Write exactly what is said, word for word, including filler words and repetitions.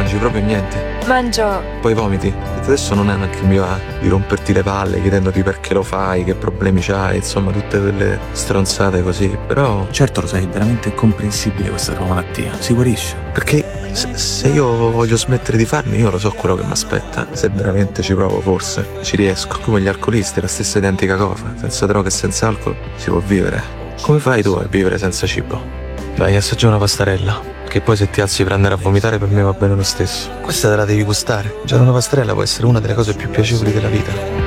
mangi proprio niente. Mangio. Poi vomiti. Adesso non è neanche il mio a di romperti le palle chiedendoti perché lo fai, che problemi c'hai, insomma tutte quelle stronzate così. Però certo lo sai, è veramente comprensibile questa tua malattia. Si guarisce. Perché se, se io voglio smettere di farmi, io lo so quello che mi aspetta. Se veramente ci provo, forse ci riesco. Come gli alcolisti, la stessa identica cosa. Senza droga e senza alcol si può vivere. Come fai tu a vivere senza cibo? Vai, assaggia una pastarella, che poi se ti alzi prendere a vomitare per me va bene lo stesso. Questa te la devi gustare. Già una pastarella può essere una delle cose più piacevoli della vita.